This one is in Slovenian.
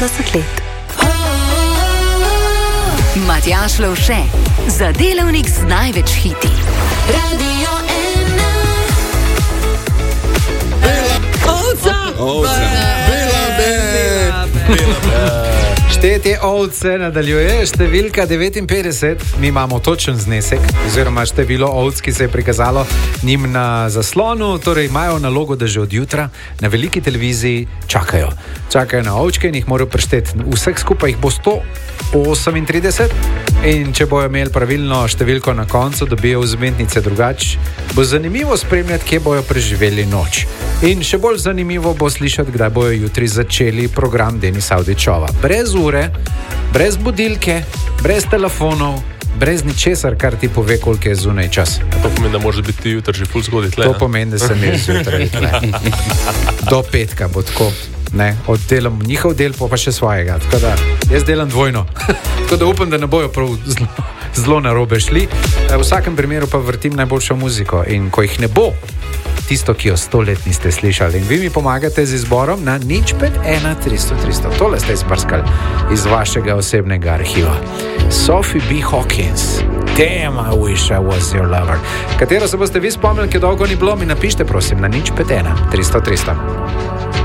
let. Matjaž Lovše, za delavnik z največ hiti. Radio 1. Ovca. Štetje ovce nadaljuje, številka 59, mi imamo točen znesek, oziroma število ovc, ki se je prikazalo njim na zaslonu, torej imajo nalogo, da že od jutra na veliki televiziji čakajo na ovčke in jih morajo prešteti. Vseh skupaj jih bo 138 in če bojo imeli pravilno številko na koncu, dobijo vzmetnice. Drugače bo zanimivo spremljati, kje bojo preživeli noč. In še bolj zanimivo bo slišati, kdaj bojo jutri začeli program Denisa Avdićova. Brez ure, brez budilke, brez telefonov, brez ničesar, kar ti pove, koliko je zunaj čas. To pomeni, da može biti jutri že ful zgodaj tle. To pomeni, da sem jaz jutri tle. Do petka bo tako. Ne, oddelam njihov del, pa še svojega. Tako da jaz delam dvojno. Tako da upam, da ne bojo prav zelo narobe šli. V vsakem primeru pa vrtim najboljšo muziko. In ko jih ne bo, tisto, ki jo 100 let niste slišali. In vi mi pomagate z izborom na 051 300 300. Tole ste izbrskali iz vašega osebnega arhiva. Sophie B. Hawkins. Damn, I wish I was your lover. Katero se boste vi spomnili, ki dolgo ni bilo, mi napište prosim na 051 300 300.